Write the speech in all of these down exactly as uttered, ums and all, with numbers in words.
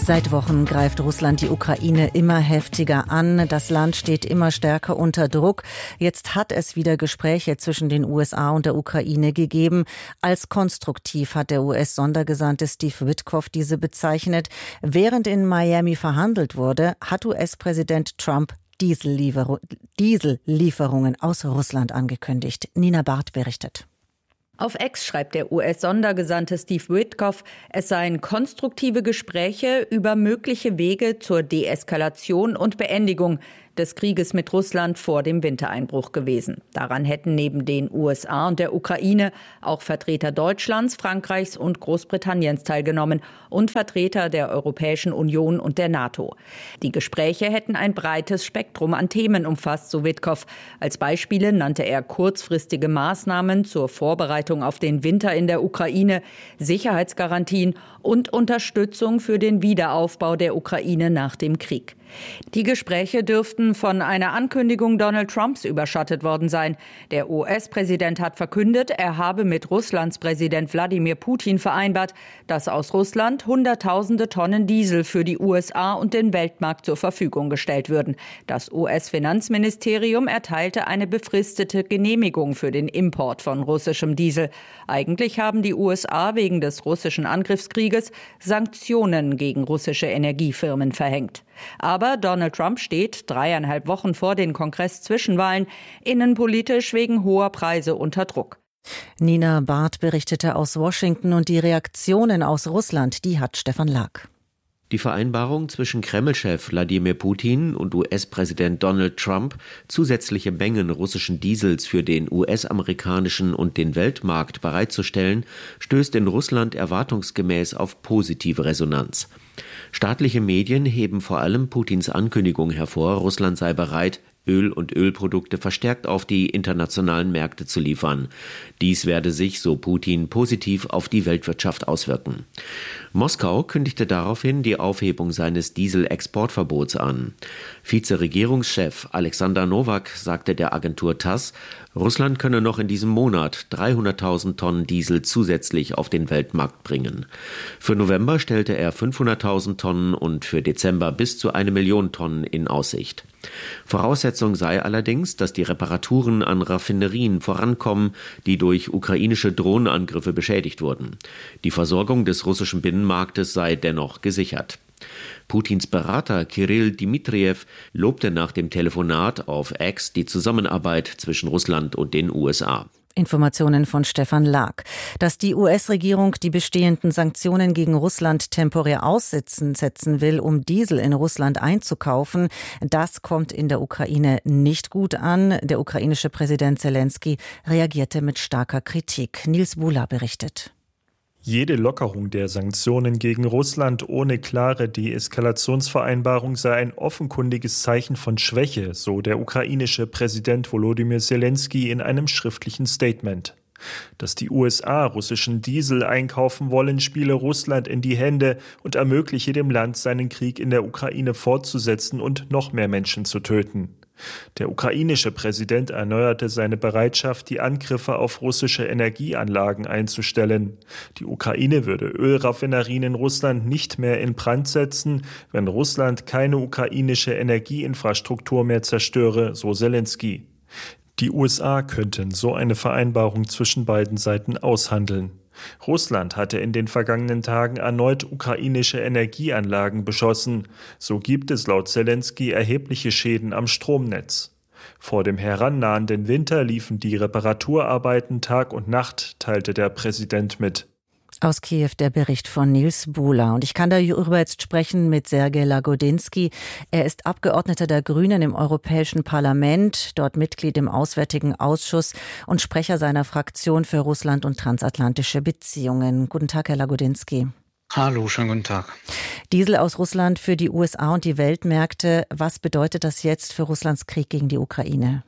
Seit Wochen greift Russland die Ukraine immer heftiger an. Das Land steht immer stärker unter Druck. Jetzt hat es wieder Gespräche zwischen den U S A und der Ukraine gegeben. Als konstruktiv hat der U S-Sondergesandte Steve Witkoff diese bezeichnet. Während in Miami verhandelt wurde, hat U S-Präsident Trump Dieselliefer- Diesellieferungen aus Russland angekündigt. Nina Barth berichtet. Auf X schreibt der U S-Sondergesandte Steve Witkoff, es seien konstruktive Gespräche über mögliche Wege zur Deeskalation und Beendigung des Krieges mit Russland vor dem Wintereinbruch gewesen. Daran hätten neben den U S A und der Ukraine auch Vertreter Deutschlands, Frankreichs und Großbritanniens teilgenommen und Vertreter der Europäischen Union und der NATO. Die Gespräche hätten ein breites Spektrum an Themen umfasst, so Witkoff. Als Beispiele nannte er kurzfristige Maßnahmen zur Vorbereitung auf den Winter in der Ukraine, Sicherheitsgarantien und Unterstützung für den Wiederaufbau der Ukraine nach dem Krieg. Die Gespräche dürften von einer Ankündigung Donald Trumps überschattet worden sein. Der U S-Präsident hat verkündet, er habe mit Russlands Präsident Wladimir Putin vereinbart, dass aus Russland Hunderttausende Tonnen Diesel für die U S A und den Weltmarkt zur Verfügung gestellt würden. Das U S-Finanzministerium erteilte eine befristete Genehmigung für den Import von russischem Diesel. Eigentlich haben die U S A wegen des russischen Angriffskrieges Sanktionen gegen russische Energiefirmen verhängt. Aber Donald Trump steht dreieinhalb Wochen vor den Kongress-Zwischenwahlen innenpolitisch wegen hoher Preise unter Druck. Nina Barth berichtete aus Washington und die Reaktionen aus Russland, die hat Stefan Lag. Die Vereinbarung zwischen Kreml-Chef Wladimir Putin und U S-Präsident Donald Trump, zusätzliche Mengen russischen Diesels für den U S-amerikanischen und den Weltmarkt bereitzustellen, stößt in Russland erwartungsgemäß auf positive Resonanz. Staatliche Medien heben vor allem Putins Ankündigung hervor, Russland sei bereit, Öl und Ölprodukte verstärkt auf die internationalen Märkte zu liefern. Dies werde sich, so Putin, positiv auf die Weltwirtschaft auswirken. Moskau kündigte daraufhin die Aufhebung seines Dieselexportverbots an. Vizeregierungschef Alexander Nowak sagte der Agentur TASS, Russland könne noch in diesem Monat dreihunderttausend Tonnen Diesel zusätzlich auf den Weltmarkt bringen. Für November stellte er fünfhunderttausend Tonnen und für Dezember bis zu eine Million Tonnen in Aussicht. Voraussetzung sei allerdings, dass die Reparaturen an Raffinerien vorankommen, die durch ukrainische Drohnenangriffe beschädigt wurden. Die Versorgung des russischen Binnenmarktes sei dennoch gesichert. Putins Berater Kirill Dmitrijew lobte nach dem Telefonat auf X die Zusammenarbeit zwischen Russland und den U S A. Informationen von Stefan Lag. Dass die U S-Regierung die bestehenden Sanktionen gegen Russland temporär aussetzen setzen will, um Diesel in Russland einzukaufen, das kommt in der Ukraine nicht gut an. Der ukrainische Präsident Zelensky reagierte mit starker Kritik. Nils Bula berichtet. Jede Lockerung der Sanktionen gegen Russland ohne klare Deeskalationsvereinbarung sei ein offenkundiges Zeichen von Schwäche, so der ukrainische Präsident Volodymyr Zelensky in einem schriftlichen Statement. Dass die U S A russischen Diesel einkaufen wollen, spiele Russland in die Hände und ermögliche dem Land, seinen Krieg in der Ukraine fortzusetzen und noch mehr Menschen zu töten. Der ukrainische Präsident erneuerte seine Bereitschaft, die Angriffe auf russische Energieanlagen einzustellen. Die Ukraine würde Ölraffinerien in Russland nicht mehr in Brand setzen, wenn Russland keine ukrainische Energieinfrastruktur mehr zerstöre, so Zelensky. Die U S A könnten so eine Vereinbarung zwischen beiden Seiten aushandeln. Russland hatte in den vergangenen Tagen erneut ukrainische Energieanlagen beschossen. So gibt es laut Zelensky erhebliche Schäden am Stromnetz. Vor dem herannahenden Winter liefen die Reparaturarbeiten Tag und Nacht, teilte der Präsident mit. Aus Kiew der Bericht von Nils Bula. Und ich kann darüber jetzt sprechen mit Sergej Lagodinsky. Er ist Abgeordneter der Grünen im Europäischen Parlament, dort Mitglied im Auswärtigen Ausschuss und Sprecher seiner Fraktion für Russland und transatlantische Beziehungen. Guten Tag, Herr Lagodinsky. Hallo, schönen guten Tag. Diesel aus Russland für die U S A und die Weltmärkte. Was bedeutet das jetzt für Russlands Krieg gegen die Ukraine?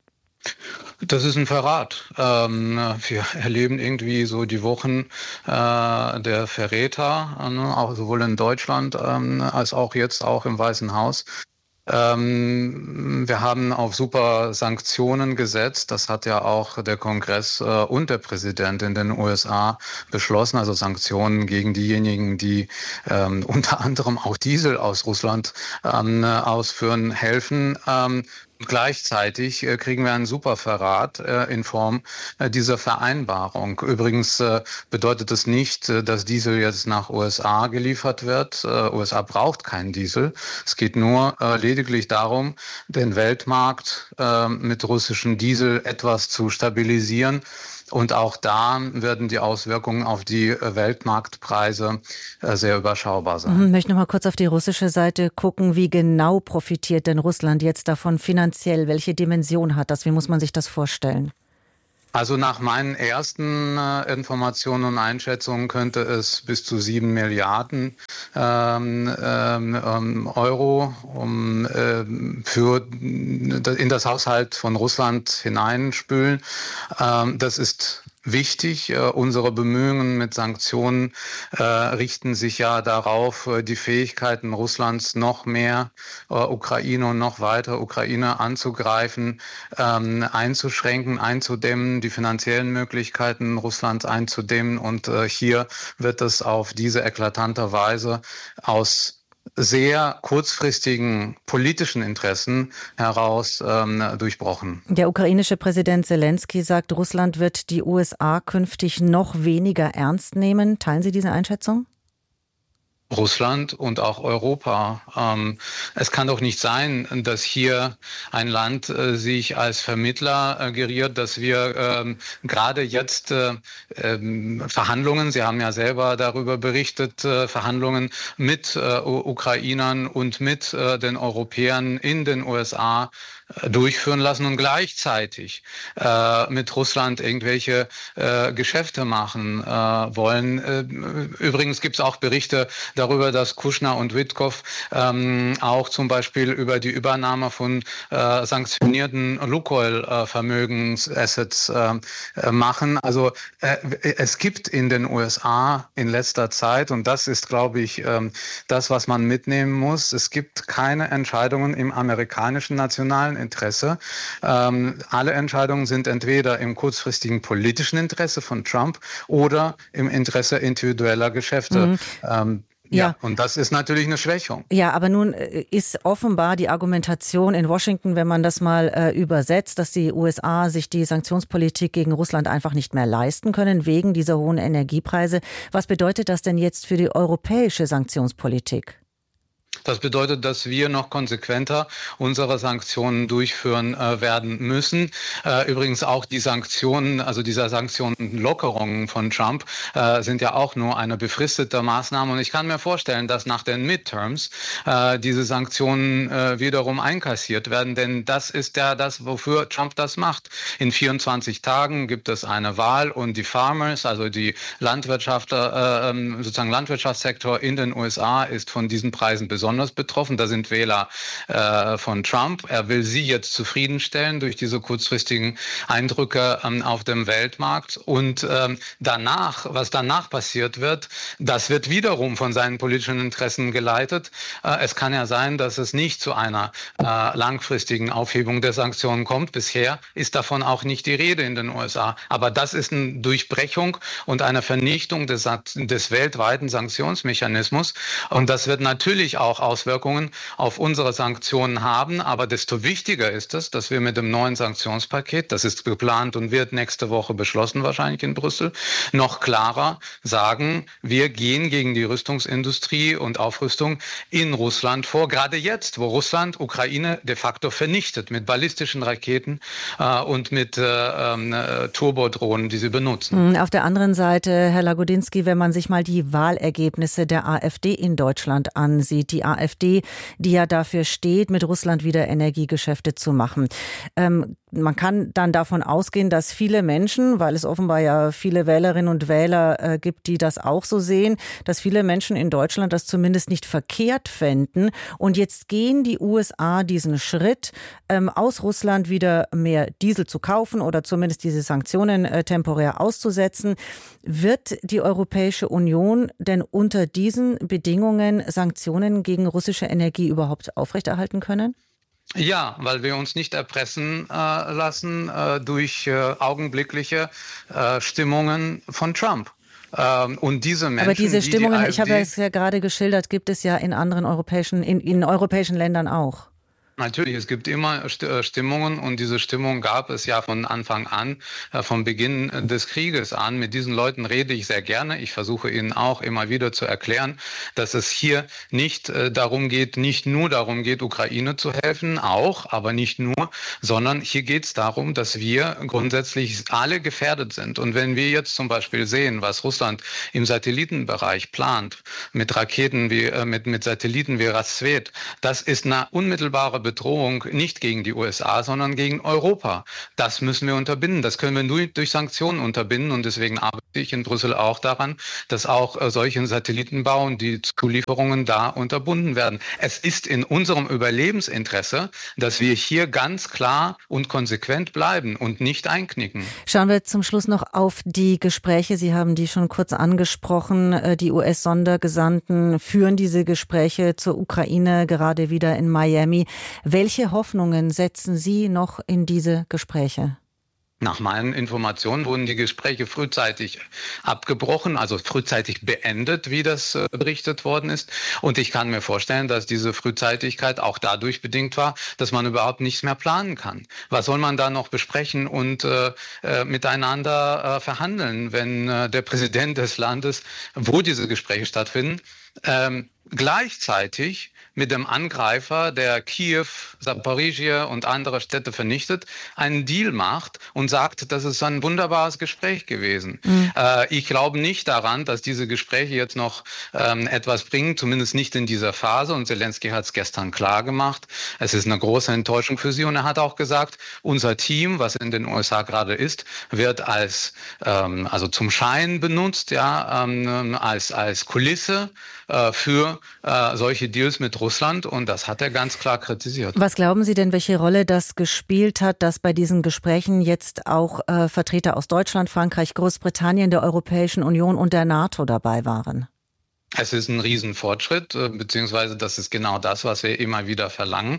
Das ist ein Verrat. Ähm, wir erleben irgendwie so die Wochen äh, der Verräter, äh, auch sowohl in Deutschland ähm, als auch jetzt auch im Weißen Haus. Ähm, wir haben auf super Sanktionen gesetzt. Das hat ja auch der Kongress äh, und der Präsident in den U S A beschlossen. Also Sanktionen gegen diejenigen, die ähm, unter anderem auch Diesel aus Russland ähm, ausführen, helfen. Ähm, Gleichzeitig äh, kriegen wir einen Superverrat äh, in Form äh, dieser Vereinbarung. Übrigens äh, bedeutet es nicht, äh, dass Diesel jetzt nach U S A geliefert wird. Äh, U S A braucht keinen Diesel. Es geht nur äh, lediglich darum, den Weltmarkt äh, mit russischem Diesel etwas zu stabilisieren. Und auch da werden die Auswirkungen auf die Weltmarktpreise sehr überschaubar sein. Ich möchte noch mal kurz auf die russische Seite gucken. Wie genau profitiert denn Russland jetzt davon finanziell? Welche Dimension hat das? Wie muss man sich das vorstellen? Also nach meinen ersten äh, Informationen und Einschätzungen könnte es bis zu sieben Milliarden ähm, ähm, Euro um, äh, für, in das Haushalt von Russland hineinspülen. Ähm, das ist wichtig. Äh, unsere Bemühungen mit Sanktionen äh, richten sich ja darauf, äh, die Fähigkeiten Russlands noch mehr äh, Ukraine und noch weiter Ukraine anzugreifen, ähm, einzuschränken, einzudämmen, die finanziellen Möglichkeiten Russlands einzudämmen. Und äh, hier wird es auf diese eklatante Weise aus sehr kurzfristigen politischen Interessen heraus ähm, durchbrochen. Der ukrainische Präsident Selenskyj sagt, Russland wird die U S A künftig noch weniger ernst nehmen. Teilen Sie diese Einschätzung? Russland und auch Europa. Ähm, es kann doch nicht sein, dass hier ein Land äh, sich als Vermittler äh, geriert, dass wir ähm, gerade jetzt äh, ähm, Verhandlungen, Sie haben ja selber darüber berichtet, äh, Verhandlungen mit äh, Ukrainern und mit äh, den Europäern in den U S A durchführen lassen und gleichzeitig äh, mit Russland irgendwelche äh, Geschäfte machen äh, wollen. Äh, übrigens gibt es auch Berichte darüber, dass Kushner und Witkow ähm, auch zum Beispiel über die Übernahme von äh, sanktionierten Lukoil-Vermögensassets äh, äh, machen. Also äh, es gibt in den U S A in letzter Zeit, und das ist, glaube ich, äh, das, was man mitnehmen muss, es gibt keine Entscheidungen im amerikanischen nationalen Interesse. Ähm, alle Entscheidungen sind entweder im kurzfristigen politischen Interesse von Trump oder im Interesse individueller Geschäfte. Mhm. Ähm, Ja, ja, und das ist natürlich eine Schwächung. Ja, aber nun ist offenbar die Argumentation in Washington, wenn man das mal äh, übersetzt, dass die U S A sich die Sanktionspolitik gegen Russland einfach nicht mehr leisten können, wegen dieser hohen Energiepreise. Was bedeutet das denn jetzt für die europäische Sanktionspolitik? Das bedeutet, dass wir noch konsequenter unsere Sanktionen durchführen äh, werden müssen. Äh, übrigens auch die Sanktionen, also diese Sanktionenlockerungen von Trump äh, sind ja auch nur eine befristete Maßnahme. Und ich kann mir vorstellen, dass nach den Midterms äh, diese Sanktionen äh, wiederum einkassiert werden. Denn das ist ja das, wofür Trump das macht. In vierundzwanzig Tagen gibt es eine Wahl und die Farmers, also die Landwirtschaftler, äh, sozusagen Landwirtschaftssektor in den U S A ist von diesen Preisen besonders betroffen. Da sind Wähler äh, von Trump. Er will sie jetzt zufriedenstellen durch diese kurzfristigen Eindrücke ähm, auf dem Weltmarkt. Und ähm, danach, was danach passiert wird, das wird wiederum von seinen politischen Interessen geleitet. Äh, es kann ja sein, dass es nicht zu einer äh, langfristigen Aufhebung der Sanktionen kommt. Bisher ist davon auch nicht die Rede in den U S A. Aber das ist eine Durchbrechung und eine Vernichtung des, des weltweiten Sanktionsmechanismus. Und das wird natürlich auch Auswirkungen auf unsere Sanktionen haben. Aber desto wichtiger ist es, dass wir mit dem neuen Sanktionspaket, das ist geplant und wird nächste Woche beschlossen, wahrscheinlich in Brüssel, noch klarer sagen, wir gehen gegen die Rüstungsindustrie und Aufrüstung in Russland vor. Gerade jetzt, wo Russland Ukraine de facto vernichtet mit ballistischen Raketen äh, und mit äh, äh, Turbodrohnen, die sie benutzen. Auf der anderen Seite, Herr Lagodinsky, wenn man sich mal die Wahlergebnisse der AfD in Deutschland ansieht, die AfD, die ja dafür steht, mit Russland wieder Energiegeschäfte zu machen. Ähm, man kann dann davon ausgehen, dass viele Menschen, weil es offenbar ja viele Wählerinnen und Wähler äh, gibt, die das auch so sehen, dass viele Menschen in Deutschland das zumindest nicht verkehrt fänden. Und jetzt gehen die U S A diesen Schritt, ähm, aus Russland wieder mehr Diesel zu kaufen oder zumindest diese Sanktionen äh, temporär auszusetzen. Wird die Europäische Union denn unter diesen Bedingungen Sanktionen gegen russische Energie überhaupt aufrechterhalten können? Ja, weil wir uns nicht erpressen äh, lassen äh, durch äh, augenblickliche äh, Stimmungen von Trump. Ähm, und diese Menschen, aber diese Stimmungen, die die ich habe es ja gerade geschildert, gibt es ja in anderen europäischen, in, in europäischen Ländern auch. Natürlich, es gibt immer Stimmungen und diese Stimmung gab es ja von Anfang an, vom Beginn des Krieges an. Mit diesen Leuten rede ich sehr gerne. Ich versuche ihnen auch immer wieder zu erklären, dass es hier nicht darum geht, nicht nur darum geht, Ukraine zu helfen, auch, aber nicht nur, sondern hier geht es darum, dass wir grundsätzlich alle gefährdet sind. Und wenn wir jetzt zum Beispiel sehen, was Russland im Satellitenbereich plant, mit Raketen wie, mit, mit Satelliten wie Rassvet, das ist eine unmittelbare Bedrohung nicht gegen die U S A, sondern gegen Europa. Das müssen wir unterbinden. Das können wir nur durch Sanktionen unterbinden. Und deswegen arbeite ich in Brüssel auch daran, dass auch äh, solche Satellitenbau und die Zulieferungen da unterbunden werden. Es ist in unserem Überlebensinteresse, dass wir hier ganz klar und konsequent bleiben und nicht einknicken. Schauen wir zum Schluss noch auf die Gespräche. Sie haben die schon kurz angesprochen. Die U S-Sondergesandten führen diese Gespräche zur Ukraine gerade wieder in Miami. Welche Hoffnungen setzen Sie noch in diese Gespräche? Nach meinen Informationen wurden die Gespräche frühzeitig abgebrochen, also frühzeitig beendet, wie das äh, berichtet worden ist. Und ich kann mir vorstellen, dass diese Frühzeitigkeit auch dadurch bedingt war, dass man überhaupt nichts mehr planen kann. Was soll man da noch besprechen und äh, äh, miteinander äh, verhandeln, wenn äh, der Präsident des Landes, wo diese Gespräche stattfinden, ähm, gleichzeitig mit dem Angreifer, der Kiew, Saporizhia und andere Städte vernichtet, einen Deal macht und sagt, das ist ein wunderbares Gespräch gewesen. Mhm. Äh, ich glaube nicht daran, dass diese Gespräche jetzt noch ähm, etwas bringen, zumindest nicht in dieser Phase. Und Zelensky hat es gestern klar gemacht. Es ist eine große Enttäuschung für sie. Und er hat auch gesagt, unser Team, was in den U S A gerade ist, wird als ähm, also zum Schein benutzt, ja, ähm, als als Kulisse äh, für äh, solche Deals mit Russland, und das hat er ganz klar kritisiert. Was glauben Sie denn, welche Rolle das gespielt hat, dass bei diesen Gesprächen jetzt auch äh, Vertreter aus Deutschland, Frankreich, Großbritannien, der Europäischen Union und der NATO dabei waren? Es ist ein Riesenfortschritt, beziehungsweise das ist genau das, was wir immer wieder verlangen.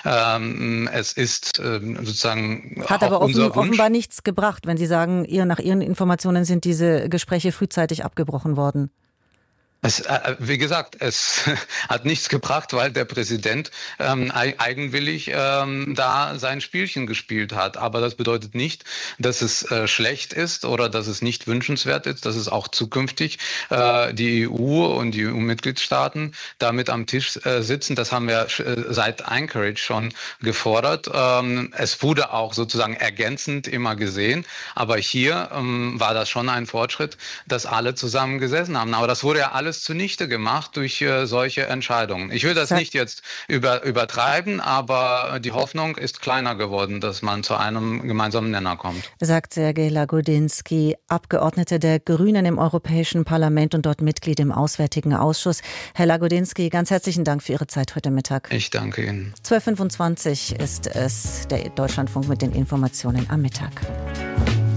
Es ist sozusagen Hat aber offen, offenbar nichts gebracht, wenn Sie sagen, ihr, nach Ihren Informationen sind diese Gespräche frühzeitig abgebrochen worden. Es, äh, wie gesagt, es hat nichts gebracht, weil der Präsident ähm, eigenwillig ähm, da sein Spielchen gespielt hat. Aber das bedeutet nicht, dass es äh, schlecht ist oder dass es nicht wünschenswert ist, dass es auch zukünftig äh, die E U und die E U-Mitgliedstaaten damit am Tisch äh, sitzen. Das haben wir äh, seit Anchorage schon gefordert. Ähm, es wurde auch sozusagen ergänzend immer gesehen. Aber hier ähm, war das schon ein Fortschritt, dass alle zusammen gesessen haben. Aber das wurde ja alles zunichte gemacht durch äh, solche Entscheidungen. Ich will das nicht jetzt über, übertreiben, aber die Hoffnung ist kleiner geworden, dass man zu einem gemeinsamen Nenner kommt. Sagt Sergej Lagodinsky, Abgeordneter der Grünen im Europäischen Parlament und dort Mitglied im Auswärtigen Ausschuss. Herr Lagodinsky, ganz herzlichen Dank für Ihre Zeit heute Mittag. Ich danke Ihnen. zwölf Uhr fünfundzwanzig ist es, der Deutschlandfunk mit den Informationen am Mittag.